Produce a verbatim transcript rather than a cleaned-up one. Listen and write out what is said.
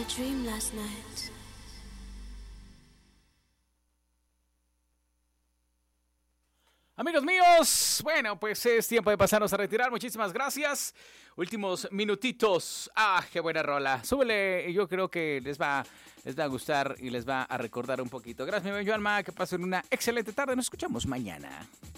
dream last night. Amigos míos, bueno, pues es tiempo de pasarnos a retirar. Muchísimas gracias. Últimos minutitos. Ah, qué buena rola. Súbele, yo creo que les va, les va a gustar y les va a recordar un poquito. Gracias, mi bello alma. Que pasen una excelente tarde. Nos escuchamos mañana.